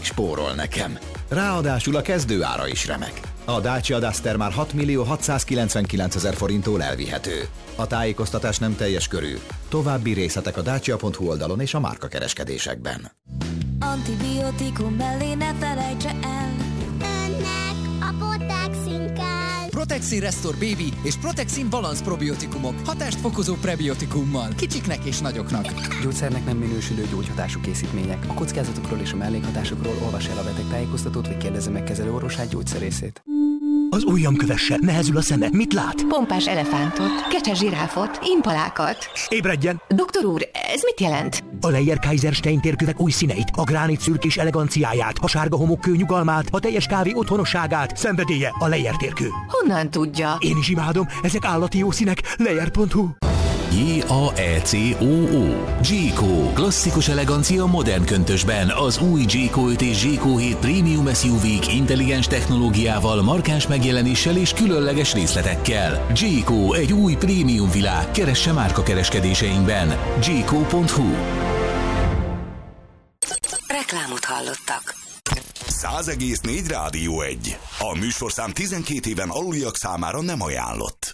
spórol nekem. Ráadásul a kezdőára is remek. A Dacia Duster már 6.699.000 forinttól elvihető. A tájékoztatás nem teljes körű. További részletek a dacia.hu oldalon és a márkakereskedésekben. Antibiotikum mellé ne felejtse el. Önnek a Protexin kell. Protexin Restore Baby és Protexin Balance probiotikumok. Hatást fokozó prebiotikummal. Kicsiknek és nagyoknak. Gyógyszernek nem minősülő gyógyhatású készítmények. A kockázatokról és a mellékhatásokról olvas el a betegtájékoztatót, vagy kérdezze meg kezelőorvosát, gyógyszerészét. Az ujjam kövesse, nehezül a szeme. Mit lát? Pompás elefántot, kecses zsiráfot, impalákat. Ébredjen! Doktor úr, ez mit jelent? A Leyer-Kaiser-Stein térkövek új színeit, a gránit szürkés eleganciáját, a sárga homokkő nyugalmát, a teljes kávé otthonosságát, szenvedélye a Leyer térkő. Honnan tudja? Én is imádom, ezek állati jó színek. Leyer.hu. J-A-E-C-O-O. Jayco. Klasszikus elegancia modern köntösben. Az új Jayco 5 és Jayco 7 Premium SUV-k intelligens technológiával, markáns megjelenéssel és különleges részletekkel. Jayco, egy új prémium világ. Keresse márkakereskedéseinkben. Jayco.hu. Reklámot hallottak. 100,4 Rádió 1. A műsorszám 12 éven aluliak számára nem ajánlott.